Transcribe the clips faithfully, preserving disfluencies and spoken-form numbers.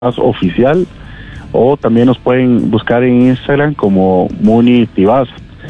oficial, o también nos pueden buscar en Instagram como Muni Tibás.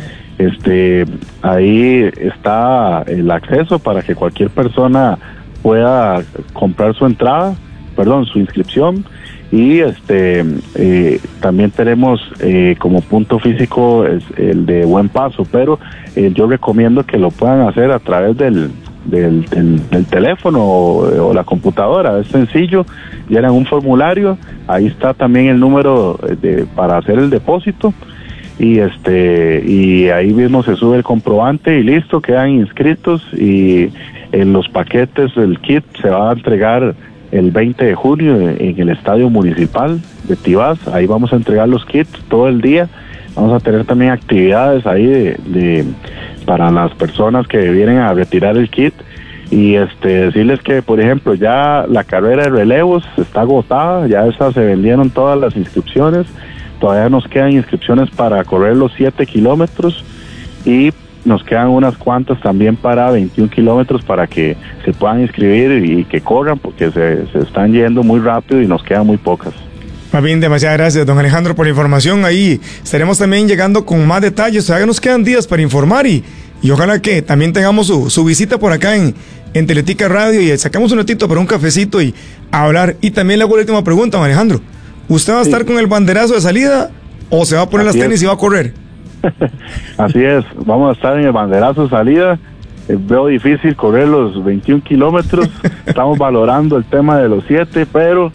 Este, ahí está el acceso para que cualquier persona pueda comprar su entrada, perdón, su inscripción. Y este eh, también tenemos eh, como punto físico es el de Buen Paso, pero eh, yo recomiendo que lo puedan hacer a través del del, del, del teléfono o, o la computadora. Es sencillo, llenan un formulario, ahí está también el número de, para hacer el depósito, y este y ahí mismo se sube el comprobante y listo, quedan inscritos. Y en los paquetes del kit se va a entregar el veinte de junio en el Estadio Municipal de Tibás. Ahí vamos a entregar los kits todo el día. Vamos a tener también actividades ahí de, de para las personas que vienen a retirar el kit. Y este decirles que, por ejemplo, ya la carrera de relevos está agotada, ya esas se vendieron todas las inscripciones. Todavía nos quedan inscripciones para correr los siete kilómetros y nos quedan unas cuantas también para veintiún kilómetros para que se puedan inscribir y que corran, porque se, se están yendo muy rápido y nos quedan muy pocas. Más bien, demasiadas gracias, don Alejandro, por la información. Ahí estaremos también llegando con más detalles. Todavía nos quedan días para informar y, y ojalá que también tengamos su, su visita por acá en, en Teletica Radio y sacamos un ratito para un cafecito y hablar. Y también le hago la última pregunta, don Alejandro. ¿Usted va a estar sí. con el banderazo de salida o se va a poner Así las tenis es. y va a correr? Así es, vamos a estar en el banderazo de salida. Eh, veo difícil correr los veintiún kilómetros. Estamos valorando el tema de los siete, pero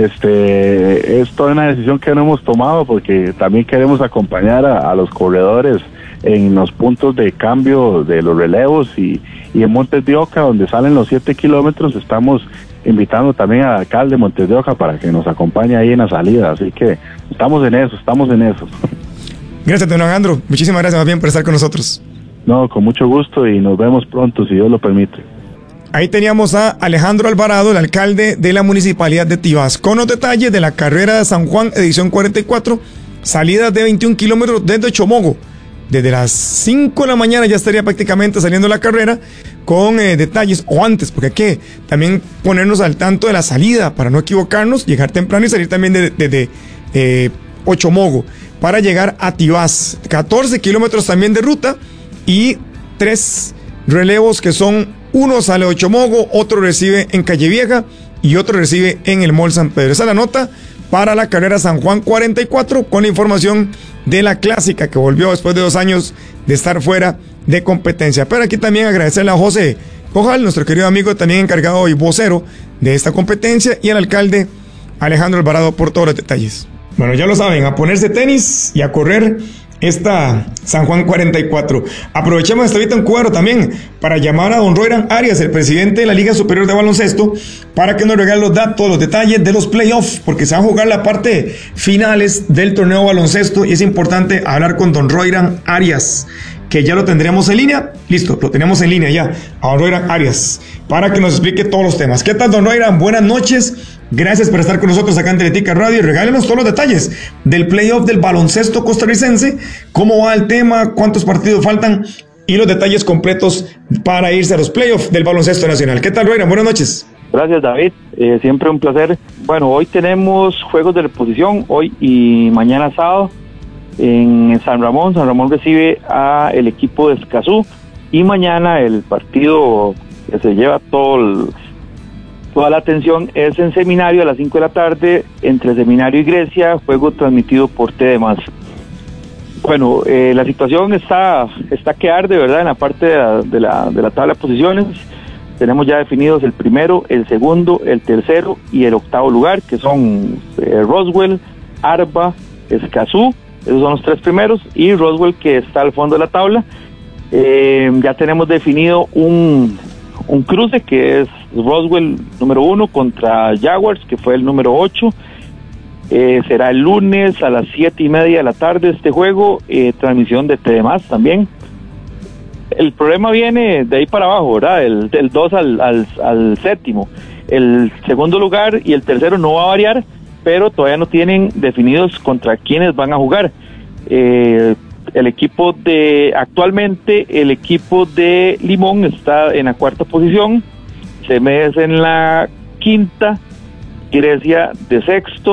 este es toda una decisión que no hemos tomado, porque también queremos acompañar a, a los corredores en los puntos de cambio de los relevos, y, y en Montes de Oca, donde salen los siete kilómetros, estamos invitando también al alcalde de Montes de Oca para que nos acompañe ahí en la salida. Así que estamos en eso, estamos en eso. Gracias, don Alejandro. Muchísimas gracias más bien por estar con nosotros. No, con mucho gusto, y nos vemos pronto, si Dios lo permite. Ahí teníamos a Alejandro Alvarado, el alcalde de la Municipalidad de Tibás, con los detalles de la carrera de San Juan, edición cuarenta y cuatro, salidas de veintiún kilómetros desde Chomogo. Desde las cinco de la mañana ya estaría prácticamente saliendo la carrera, con eh, detalles, o antes, porque hay que también ponernos al tanto de la salida para no equivocarnos, llegar temprano y salir también desde de, de, eh, Ochomogo para llegar a Tibás. catorce kilómetros también de ruta y tres relevos que son: uno sale de Ochomogo, otro recibe en Calle Vieja y otro recibe en el Mall San Pedro. Esa es la nota para la carrera San Juan cuarenta y cuatro, con la información de la clásica que volvió después de dos años de estar fuera de competencia. Pero aquí también agradecerle a José Cojal, nuestro querido amigo, también encargado y vocero de esta competencia, y al alcalde Alejandro Alvarado por todos los detalles. Bueno, ya lo saben, a ponerse tenis y a correr esta San Juan cuarenta y cuatro. Aprovechemos esta ahorita en cuadro también para llamar a don Royran Arias, el presidente de la Liga Superior de Baloncesto, para que nos regale los datos, los detalles de los playoffs, porque se va a jugar la parte finales del torneo de baloncesto y es importante hablar con don Royran Arias, que ya lo tendremos en línea. Listo, lo tenemos en línea ya, a don Royran Arias, para que nos explique todos los temas. ¿Qué tal, don Royran? Buenas noches. Gracias por estar con nosotros acá en Teletica Radio y regálenos todos los detalles del playoff del baloncesto costarricense, cómo va el tema, cuántos partidos faltan y los detalles completos para irse a los playoffs del baloncesto nacional. ¿Qué tal, Royran? Buenas noches. Gracias, David. Eh, siempre un placer. Bueno, hoy tenemos juegos de reposición, hoy y mañana sábado en San Ramón. San Ramón recibe a el equipo de Escazú, y mañana el partido que se lleva todo el Toda la atención es en Seminario a las cinco de la tarde, entre Seminario y Grecia, juego transmitido por T D más. Bueno, eh, la situación está está que arde, ¿verdad? En la parte de la, de la, de la tabla de posiciones. Tenemos ya definidos el primero, el segundo, el tercero y el octavo lugar, que son eh, Roswell, Arba, Escazú. Esos son los tres primeros, y Roswell, que está al fondo de la tabla. Eh, ya tenemos definido un... un cruce que es Roswell número uno contra Jaguars, que fue el número ocho. Eh, será el lunes a las siete y media de la tarde este juego, eh, transmisión de T D más también. El problema viene de ahí para abajo, ¿verdad? Del, del dos al, al, al séptimo. El segundo lugar y el tercero no va a variar, pero todavía no tienen definidos contra quiénes van a jugar. Eh, El equipo de, actualmente, el equipo de Limón está en la cuarta posición, C M S en la quinta, Grecia de sexto.